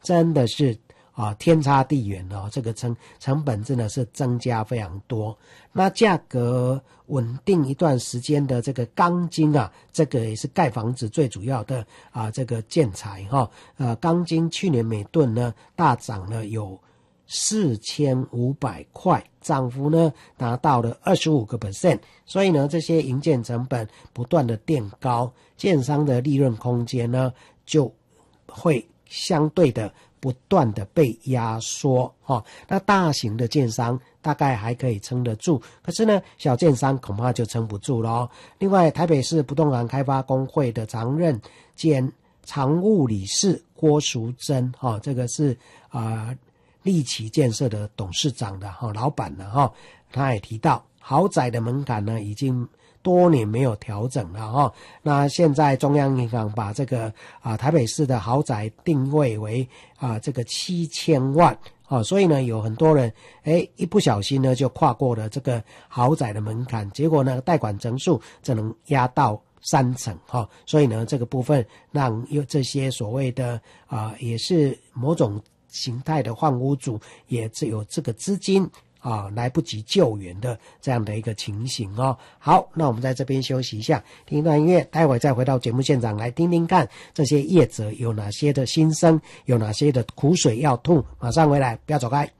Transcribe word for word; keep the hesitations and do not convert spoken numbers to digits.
真的是啊天差地远哦，这个成成本真的是增加非常多。那价格稳定一段时间的这个钢筋啊，这个也是盖房子最主要的啊这个建材哈、哦。呃，钢筋去年每吨呢大涨了有四千五百块，涨幅呢达到了 百分之二十五， 所以呢这些营建成本不断的垫高，建商的利润空间呢就会相对的不断的被压缩、哦、那大型的建商大概还可以撑得住，可是呢小建商恐怕就撑不住了、哦、另外台北市不动产开发公会的常任兼常务理事郭淑珍、哦、这个是啊、呃、立奇建设的董事长的、哦、老板了、哦、他也提到豪宅的门槛呢已经多年没有调整了哈、哦，那现在中央银行把这个啊台北市的豪宅定位为啊这个七千万啊、哦，所以呢有很多人诶一不小心呢就跨过了这个豪宅的门槛，结果呢贷款成数只能压到三成哈、哦，所以呢这个部分让有这些所谓的啊也是某种形态的换屋主也只有这个资金啊，来不及救援的这样的一个情形哦。好，那我们在这边休息一下，听一段音乐，待会再回到节目现场来听听看这些业者有哪些的心声，有哪些的苦水要吐。马上回来，不要走开。